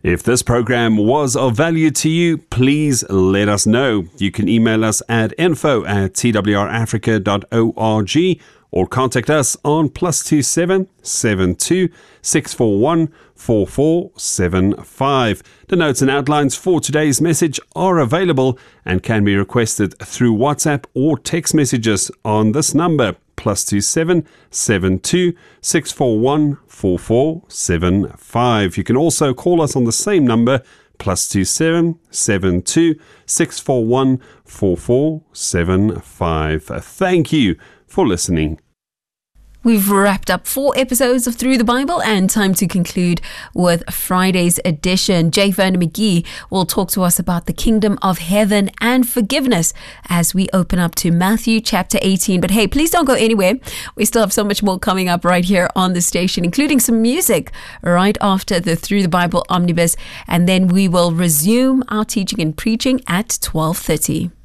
If this program was of value to you, please let us know. You can email us at info@twrafrica.org or contact us on +27 72 641 4475. The notes and outlines for today's message are available and can be requested through WhatsApp or text messages on this number, +27 72 641 4475. You can also call us on the same number, +27 72 641 4475. Thank you for listening. We've wrapped up 4 episodes of Through the Bible, and time to conclude with Friday's edition. J. Vernon McGee will talk to us about the kingdom of heaven and forgiveness as we open up to Matthew chapter 18. But hey, please don't go anywhere. We still have so much more coming up right here on the station, including some music right after the Through the Bible Omnibus. And then we will resume our teaching and preaching at 12:30.